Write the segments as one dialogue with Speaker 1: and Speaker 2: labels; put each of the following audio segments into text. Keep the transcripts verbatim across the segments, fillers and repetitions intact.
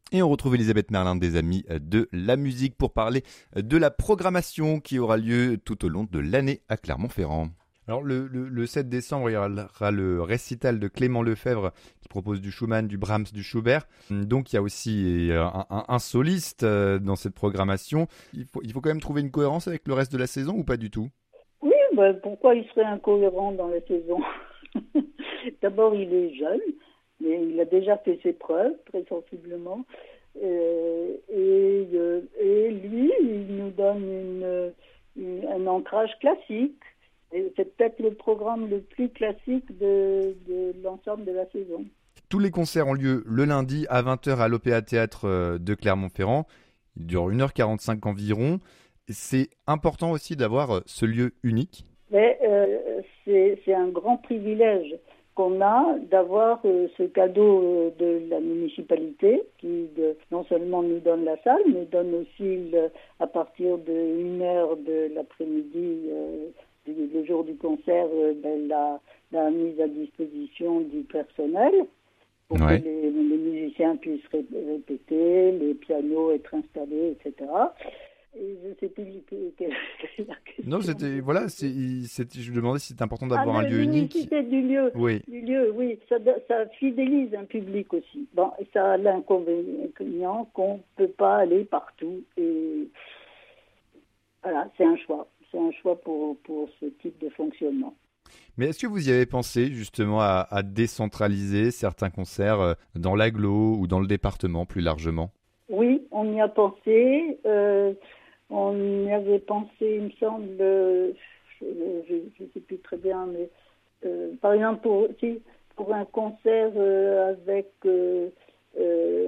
Speaker 1: Et on retrouve Elisabeth Merlin des Amis de la musique pour parler de la programmation qui aura lieu tout au long de l'année à Clermont-Ferrand. Alors le, le, le sept décembre, il y aura le récital de Clément Lefebvre qui propose du Schumann, du Brahms, du Schubert. Donc il y a aussi un, un, un soliste dans cette programmation. Il faut, il faut quand même trouver une cohérence avec le reste de la saison ou pas du tout?
Speaker 2: Oui, ben pourquoi il serait incohérent dans la saison? D'abord, il est jeune, mais il a déjà fait ses preuves, très sensiblement. Euh, et, euh, et lui, il nous donne une, une, un ancrage classique. Et c'est peut-être le programme le plus classique de, de l'ensemble de la saison.
Speaker 1: Tous les concerts ont lieu le lundi à vingt heures à l'O P A Théâtre de Clermont-Ferrand. Il dure une heure quarante-cinq environ. C'est important aussi d'avoir ce lieu unique.
Speaker 2: Mais euh, c'est, c'est un grand privilège qu'on a d'avoir euh, ce cadeau euh, de la municipalité qui de, non seulement nous donne la salle, mais donne aussi le, à partir de une heure de l'après-midi, euh, du, le jour du concert, euh, ben, la, la mise à disposition du personnel pour ouais. que les, les musiciens puissent ré, répéter, les pianos être installés, et cetera. Et je ne sais plus quelle est la question.
Speaker 1: Non, c'était voilà, c'est, c'était, je me demandais si c'était important d'avoir
Speaker 2: ah,
Speaker 1: un lieu unique.
Speaker 2: L'unicité du lieu,
Speaker 1: oui,
Speaker 2: du lieu, oui, ça, ça fidélise un public aussi. Bon, et ça a l'inconvénient qu'on ne peut pas aller partout. Et voilà, c'est un choix, c'est un choix pour pour ce type de fonctionnement.
Speaker 1: Mais est-ce que vous y avez pensé justement à, à décentraliser certains concerts dans l'agglo ou dans le département plus largement?
Speaker 2: Oui, on y a pensé. Euh, on y avait pensé, il me semble, euh, je ne sais plus très bien, mais euh, par exemple pour, si, pour un concert euh, avec euh, euh,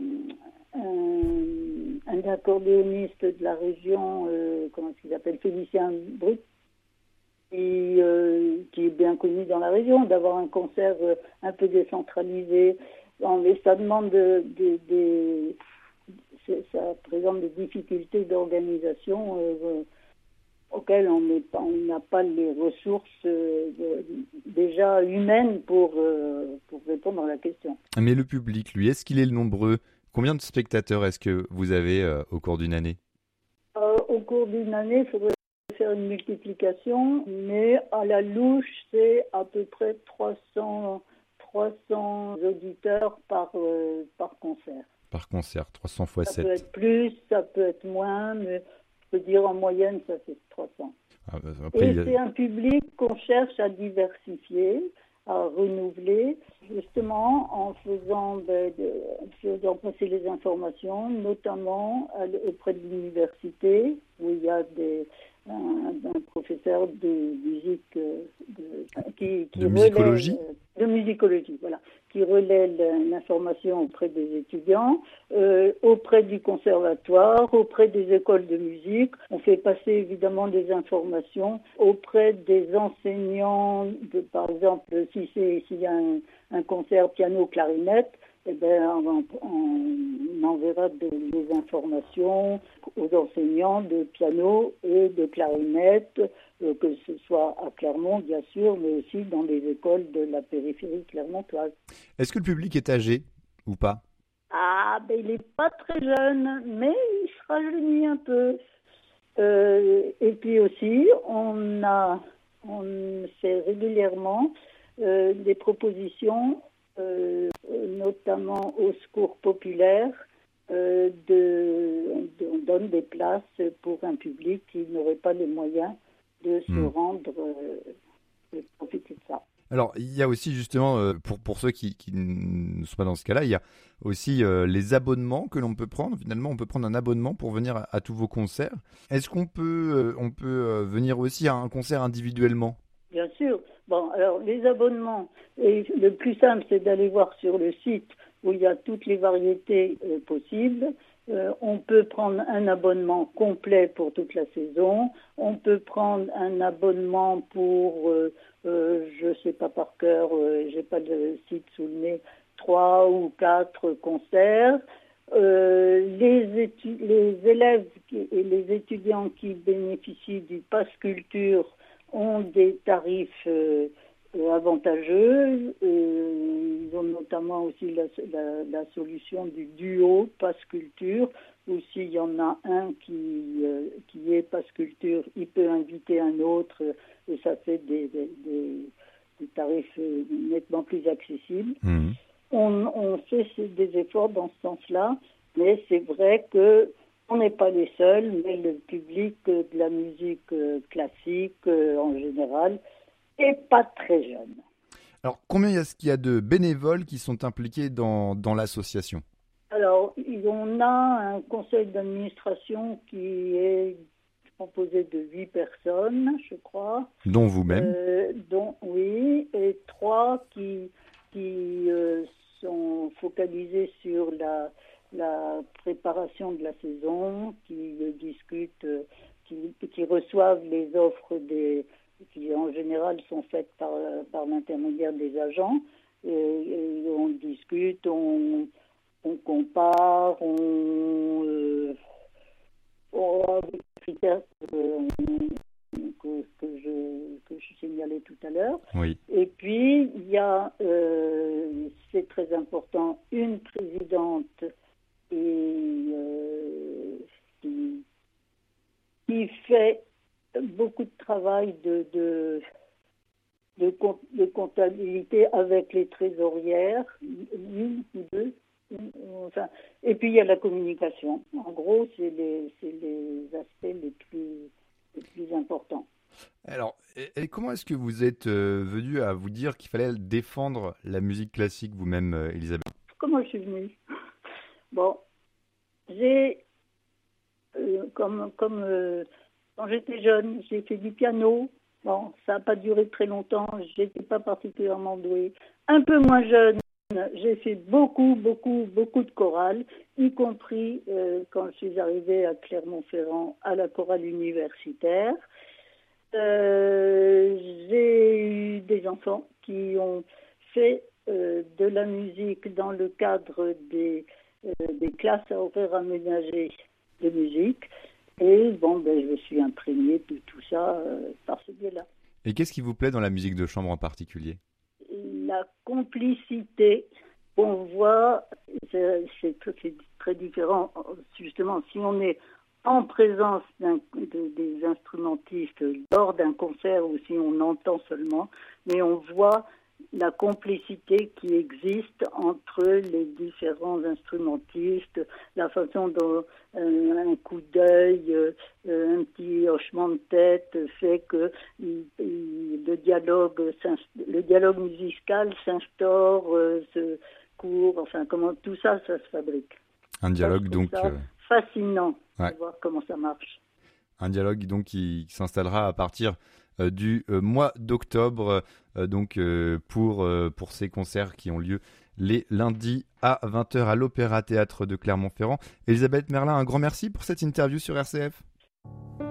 Speaker 2: un, un accordéoniste de la région, euh, comment est-ce qu'il s'appelle, Félicien Brut, qui, euh, qui est bien connu dans la région, d'avoir un concert euh, un peu décentralisé. Non, mais ça demande des... De, de, ça présente des difficultés d'organisation euh, auxquelles on n'a pas les ressources euh, de, déjà humaines pour, euh, pour répondre à la question.
Speaker 1: Mais le public, lui, est-ce qu'il est nombreux? Combien de spectateurs est-ce que vous avez euh, au cours d'une année?
Speaker 2: euh, Au cours d'une année, il faudrait faire une multiplication, mais à la louche, c'est à peu près trois cents, trois cents auditeurs par, euh, par concert.
Speaker 1: Par concert, trois cents fois sept.
Speaker 2: Ça peut être plus, ça peut être moins, mais je peux dire en moyenne, ça fait trois cents. Ah, bah, après, Et a... c'est un public qu'on cherche à diversifier, à renouveler, justement en faisant, ben, de, faisant passer les informations, notamment à, auprès de l'université, où il y a des, un, un professeur de musique, de, qui, qui
Speaker 1: de musicologie
Speaker 2: relaie, de musicologie, voilà, qui relaie l'information auprès des étudiants, euh, auprès du conservatoire, auprès des écoles de musique. On fait passer évidemment des informations auprès des enseignants, de, par exemple, si c'est s'il y a un, un concert piano-clarinette, eh bien, on, on enverra des, des informations aux enseignants de piano et de clarinette, euh, que ce soit à Clermont, bien sûr, mais aussi dans les écoles de la périphérie clermontoise.
Speaker 1: Est-ce que le public est âgé ou pas?
Speaker 2: Ah, ben il n'est pas très jeune, mais il se rajeunit un peu. Euh, et puis aussi, on a, on fait régulièrement euh, des propositions, euh, notamment au secours populaire, euh, de, de, on donne des places pour un public qui n'aurait pas les moyens de se mmh. rendre, euh, de profiter de ça.
Speaker 1: Alors, il y a aussi justement, euh, pour, pour ceux qui, qui ne sont pas dans ce cas-là, il y a aussi euh, les abonnements que l'on peut prendre. Finalement, on peut prendre un abonnement pour venir à, à tous vos concerts. Est-ce qu'on peut, euh, on peut euh, venir aussi à un concert individuellement?
Speaker 2: Bien sûr. Bon, alors les abonnements, et le plus simple, c'est d'aller voir sur le site où il y a toutes les variétés euh, possibles. Euh, on peut prendre un abonnement complet pour toute la saison. On peut prendre un abonnement pour, euh, euh, je ne sais pas par cœur, euh, j'ai pas de site sous le nez, trois ou quatre concerts. Euh, les, étu- les élèves qui, et les étudiants qui bénéficient du Pass Culture ont des tarifs euh, euh, avantageux. Euh, ils ont notamment aussi la, la, la solution du duo Pass Culture, où s'il y en a un qui, euh, qui est Pass Culture, il peut inviter un autre et ça fait des, des, des, des tarifs nettement plus accessibles.
Speaker 1: Mmh.
Speaker 2: On, on fait des efforts dans ce sens-là, mais c'est vrai que on n'est pas les seuls, mais le public de la musique classique en général est pas très jeune.
Speaker 1: Alors, combien est-ce qu'il y a de bénévoles qui sont impliqués dans, dans l'association ?
Speaker 2: Alors, on a un conseil d'administration qui est composé de huit personnes, je crois.
Speaker 1: Dont vous-même ?
Speaker 2: euh, dont, Oui, et trois qui, qui euh, sont focalisés sur la, la préparation de la saison, qui euh, discutent, euh, qui, qui reçoivent les offres des, qui en général sont faites par, par l'intermédiaire des agents. Et, et on discute, on, on compare, on, euh, on a des critères que, que, que, je, que je signalais tout à l'heure.
Speaker 1: Oui.
Speaker 2: Et puis, il y a, euh, c'est très important, une présidente et, euh, qui, qui fait beaucoup de travail de, de, de, de comptabilité avec les trésorières, une ou deux. Enfin, et puis il y a la communication. En gros, c'est les, c'est les aspects les plus, les plus importants.
Speaker 1: Alors, et comment est-ce que vous êtes euh, venu à vous dire qu'il fallait défendre la musique classique vous-même, euh, Elisabeth ?
Speaker 2: Comment je suis venue ? Bon, j'ai, euh, comme, comme euh, quand j'étais jeune, j'ai fait du piano. Bon, ça n'a pas duré très longtemps, je n'étais pas particulièrement douée. Un peu moins jeune, j'ai fait beaucoup, beaucoup, beaucoup de chorales, y compris euh, quand je suis arrivée à Clermont-Ferrand à la chorale universitaire. Euh, j'ai eu des enfants qui ont fait euh, de la musique dans le cadre des, euh, des classes à horaires aménagés de musique. Et bon, ben, je me suis imprégnée de tout ça euh, par ce biais-là.
Speaker 1: Et qu'est-ce qui vous plaît dans la musique de chambre en particulier ?
Speaker 2: La complicité qu'on voit, c'est, c'est, c'est très différent. Justement, si on est en présence d'un, de, des instrumentistes lors d'un concert ou si on entend seulement, mais on voit la complicité qui existe entre les différents instrumentistes, la façon dont euh, un coup d'œil, euh, un petit hochement de tête fait que il, il, le dialogue, le dialogue musical s'instaure, euh, se court, enfin comment tout ça, ça se fabrique.
Speaker 1: Un dialogue
Speaker 2: ça,
Speaker 1: donc
Speaker 2: ça
Speaker 1: euh...
Speaker 2: fascinant
Speaker 1: ouais.
Speaker 2: de voir comment ça marche.
Speaker 1: Un dialogue donc qui, qui s'installera à partir euh, du euh, mois d'octobre, euh, donc euh, pour euh, pour ces concerts qui ont lieu les lundis à vingt heures à l'Opéra Théâtre de Clermont-Ferrand. Elisabeth Merlin, un grand merci pour cette interview sur R C F.